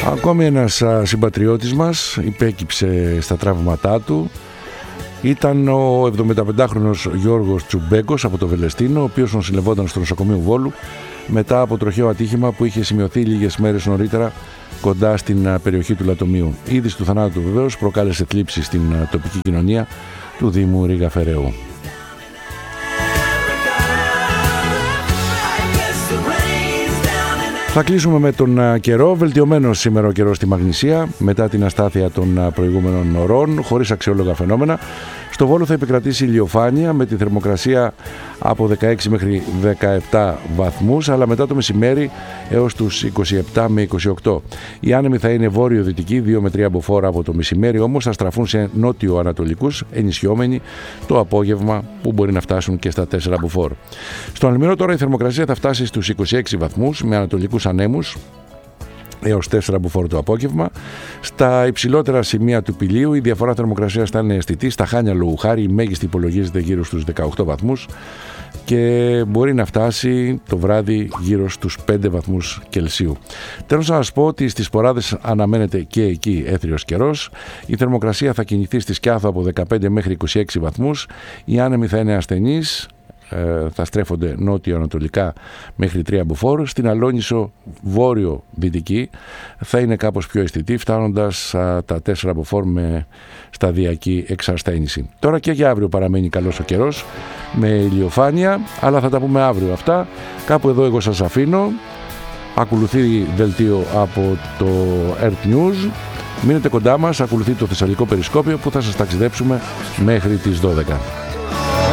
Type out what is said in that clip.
Ακόμη ένας συμπατριώτης μας υπέκυψε στα τραύματά του. Ήταν ο 75χρονος Γιώργος Τσουμπέκος από το Βελεστίνο, ο οποίος νοσηλευόταν στο νοσοκομείο Βόλου μετά από τροχαίο ατύχημα που είχε σημειωθεί λίγες μέρες νωρίτερα κοντά στην περιοχή του Λατομείου. Η είδηση του θανάτου βεβαίως προκάλεσε θλίψη στην τοπική κοινωνία του Δήμου Ρήγα Φεραίου. Θα κλείσουμε με τον καιρό. Βελτιωμένος σήμερα ο καιρός στη Μαγνησία μετά την αστάθεια των προηγούμενων ωρών, χωρίς αξιόλογα φαινόμενα. Στο Βόλο θα επικρατήσει ηλιοφάνεια με τη θερμοκρασία από 16 μέχρι 17 βαθμούς, αλλά μετά το μεσημέρι έως τους 27 με 28. Οι άνεμοι θα είναι βόρειο-δυτικοί, 2 με 3 μποφόρ από το μεσημέρι, όμως θα στραφούν σε νότιο-ανατολικούς, ενισχυόμενοι το απόγευμα που μπορεί να φτάσουν και στα 4 μποφόρ. Στον Αλμυρό τώρα η θερμοκρασία θα φτάσει στους 26 βαθμούς με ανατολικούς ανέμους έως 4 μποφόρ το απόγευμα. Στα υψηλότερα σημεία του Πηλίου η διαφορά θερμοκρασίας θα είναι αισθητή. Στα Χάνια λόγου χάρη η μέγιστη υπολογίζεται γύρω στους 18 βαθμούς και μπορεί να φτάσει το βράδυ γύρω στους 5 βαθμούς Κελσίου. Τέλος να σας πω ότι στις Ποράδες αναμένεται και εκεί έθριος καιρός. Η θερμοκρασία θα κινηθεί στη Σκιάθο από 15 μέχρι 26 βαθμούς. Οι άνεμοι θα είναι ασθενείς, θα στρέφονται νότιο-ανατολικά μέχρι 3 μποφόρ. Στην Αλόνησο βόρειο-δυτική θα είναι κάπως πιο αισθητή, φτάνοντας τα 4 μποφόρ με σταδιακή εξασθένηση. Τώρα και για αύριο παραμένει καλός ο καιρός με ηλιοφάνεια, αλλά θα τα πούμε αύριο αυτά. Κάπου εδώ εγώ σας αφήνω. Ακολουθεί δελτίο από το Earth News. Μείνετε κοντά μας, ακολουθεί το Θεσσαλικό Περισκόπιο που θα σας ταξιδέψουμε μέχρι τις 12.